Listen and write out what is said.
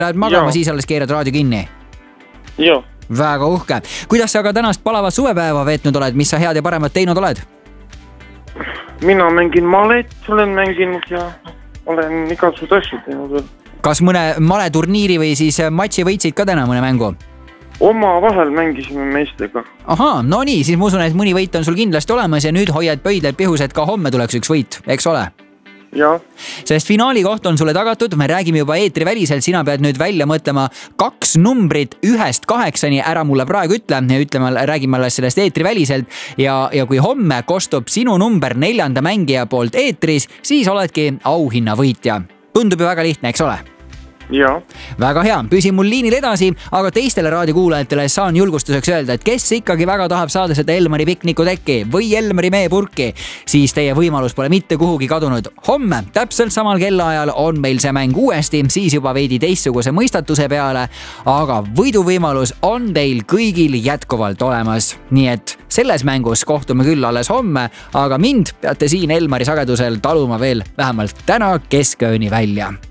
lähed magama, siis alles keerad raadio kinni. Joo. Väga uhke. Kuidas sa aga tänast palavat suvepäeva veetnud oled? Mis sa head ja paremat teinud oled? Mina mängin malet, olen mänginud ja olen igasugused asjad teinud veel. Kas mõne maleturniiri või siis matši võitsid ka täna mõne mängu? Oma vahel mängisime meestega. Aha, no nii, siis ma usun, et mõni võit on sul kindlasti olemas ja nüüd hoiad pöidled pihus, et ka homme tuleks üks võit, eks ole? Ja. Sest finaali koht on sulle tagatud, me räägime juba eetri väliselt, sina pead nüüd välja mõtlema 2 numbrit 1-8, ära mulle praegu räägime alles sellest eetri väliselt ja kui homme kostub sinu number 4. mängija poolt eetris, siis oledki auhinna võitja. Tundub ju väga lihtne, eks ole? Ja. Väga hea, püsi mul liinil edasi, aga teistele raadiokuulajatele saan julgustuseks öelda, et kes ikkagi väga tahab saada seda Elmari piknikutekki või Elmari meepurki, siis teie võimalus pole mitte kuhugi kadunud. Homme täpselt samal kellaajal on meil see mäng uuesti, siis juba veidi teistsuguse mõistatuse peale, aga võiduvõimalus on teil kõigil jätkuvalt olemas. Nii et selles mängus kohtume küll alles homme, aga mind peate siin Elmari sagedusel taluma veel vähemalt täna keskööni välja.